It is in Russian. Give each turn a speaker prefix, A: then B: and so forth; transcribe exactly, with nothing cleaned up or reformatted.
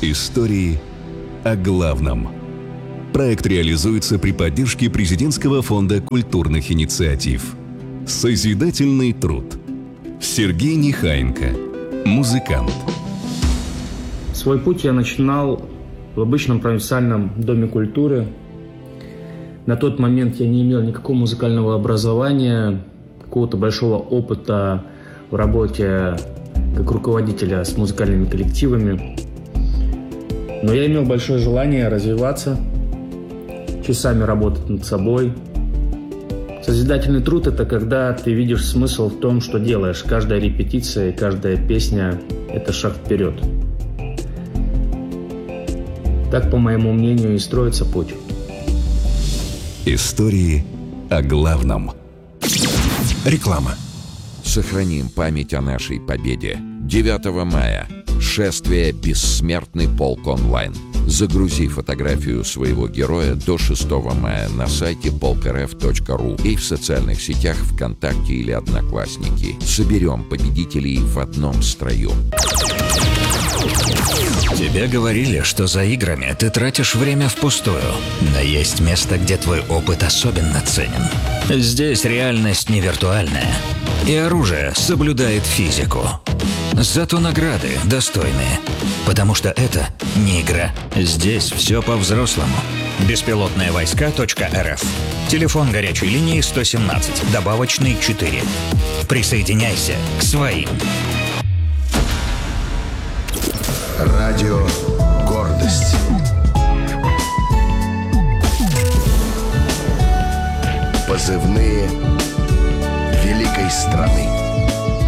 A: Истории о главном. Проект реализуется при поддержке Президентского фонда культурных инициатив. Созидательный труд. Сергей Нехаенко, музыкант.
B: Свой путь я начинал в обычном провинциальном доме культуры. На тот момент я не имел никакого музыкального образования, какого-то большого опыта в работе как руководителя с музыкальными коллективами. Но я имел большое желание развиваться, часами работать над собой. Созидательный труд – это когда ты видишь смысл в том, что делаешь. Каждая репетиция, каждая песня – это шаг вперед. Так, по моему мнению, и строится путь.
A: Истории о главном.
C: Реклама.
D: Сохраним память о нашей победе. девятого мая. Шествие «Бессмертный полк онлайн». Загрузи фотографию своего героя до шестого мая на сайте полк эр эф точка ру и в социальных сетях ВКонтакте или Одноклассники. Соберем победителей в одном строю.
C: Тебе говорили, что за играми ты тратишь время впустую. Но есть место, где твой опыт особенно ценен. Здесь реальность не виртуальная. И оружие соблюдает физику. Зато награды достойные. Потому что это не игра. Здесь все по-взрослому. беспилотные войска точка эр эф. Телефон горячей линии сто семнадцать, добавочный четыре. Присоединяйся к своим.
E: Радио «Гордость». Позывные великой страны.